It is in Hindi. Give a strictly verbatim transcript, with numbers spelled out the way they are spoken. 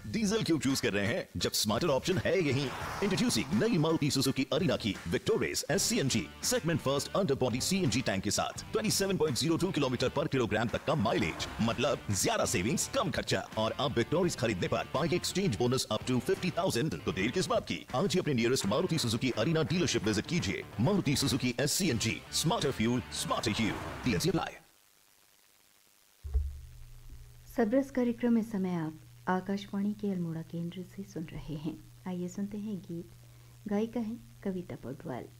डीजल क्यों चूज कर रहे हैं जब स्मार्टर ऑप्शन है यही। इंट्रोड्यूसिंग नई मारुति सुजुकी अरीना की विक्टोरेस S C N G segment first under body C N G tank के साथ सत्ताईस पॉइंट शून्य दो किलोमीटर पर किलोग्राम तक का माइलेज, मतलब ज्यादा सेविंग्स कम खर्चा। और अब विक्टोरेस खरीदने पर पाएंगे exchange bonus up to fifty thousand. तो देर किस बात की, आज ही अपने nearest Maruti Suzuki arena dealership visit कीजिए। Maruti Suzuki S C N G, smarter fuel, smarter you. TNC apply. Sabras कार्यक्रम में समय आप आकाशवाणी के अल्मोड़ा केंद्र से सुन रहे हैं। आइए सुनते हैं गीत। गायिका हैं कविता पौडवाल।